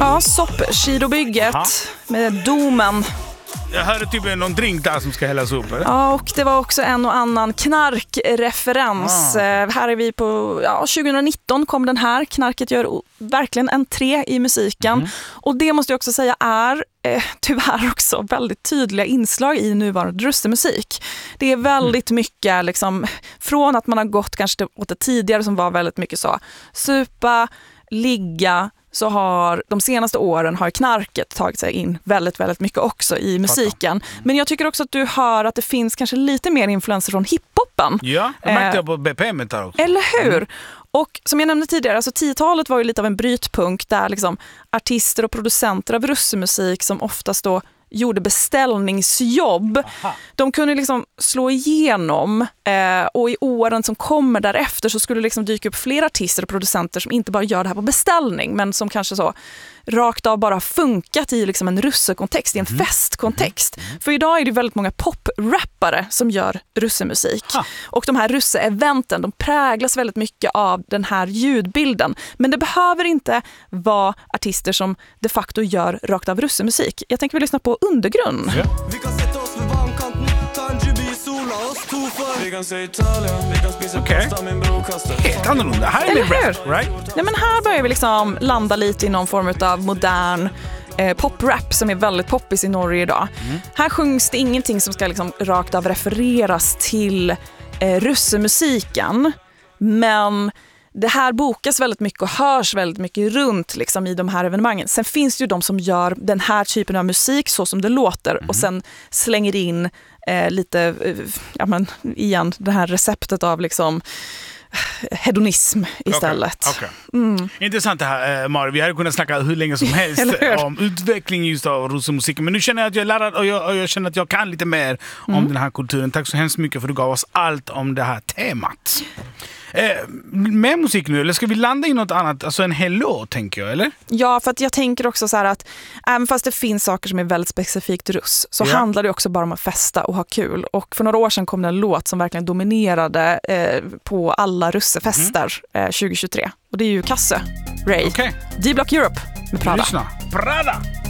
Ja, soppskidobygget med domen. Jag hörde typ någon drink där som ska hällas upp, eller? Ja, och det var också en och annan knarkreferens. Här är vi på 2019 kom den här. Knarket gör verkligen entré i musiken. Och det måste jag också säga är tyvärr också väldigt tydliga inslag i nuvarande russemusik. Det är väldigt mycket liksom, från att man har gått kanske åt det tidigare som var väldigt mycket så supa, ligga, så har de senaste åren har knarket tagit sig in väldigt, väldigt mycket också i musiken. Men jag tycker också att du hör att det finns kanske lite mer influenser från hiphopen. Ja, jag märkte det på BPM också. Eller hur? Och som jag nämnde tidigare, alltså 10-talet var ju lite av en brytpunkt där liksom artister och producenter av russemusik som oftast då gjorde beställningsjobb. Aha. De kunde liksom slå igenom och i åren som kommer därefter så skulle det liksom dyka upp fler artister och producenter som inte bara gör det här på beställning men som kanske så rakt av bara funkat i liksom en russekontext, i en festkontext. För idag är det väldigt många poprappare som gör russemusik. Och de här russe-eventen, de präglas väldigt mycket av den här ljudbilden. Men det behöver inte vara artister som de facto gör rakt av russemusik. Jag tänker vi lyssna på Undergrund. Ja. Vi kan sätta oss vid varmkanten, ta en jubi i sola, oss tofa. Vi kan se Italien, vi kan spisa pasta, min bror kastar. Helt annorlunda. Här är det rap, right? Nej, men här börjar vi liksom landa lite i någon form av modern poprap som är väldigt poppis i Norge idag. Här sjungs det ingenting som ska liksom rakt av refereras till russemusiken, men det här bokas väldigt mycket och hörs väldigt mycket runt liksom, i de här evenemangen. Sen finns det ju de som gör den här typen av musik så som det låter och sen slänger in lite, igen, det här receptet av liksom hedonism istället. Okay. Intressant det här, Mari. Vi hade kunnat snacka hur länge som helst om utveckling just av russemusiken. Men nu känner jag att jag är lärad och jag känner att jag kan lite mer om den här kulturen. Tack så hemskt mycket för att du gav oss allt om det här temat. Med musik nu, eller ska vi landa i något annat? Alltså en hel låt, tänker jag, eller? Ja, för att jag tänker också så här att även fast det finns saker som är väldigt specifikt russ så handlar det också bara om att festa och ha kul. Och för några år sedan kom det en låt som verkligen dominerade på alla russefester 2023. Och det är ju Kasse, Ray, D-Block Europe med Prada. Lyssna, Prada!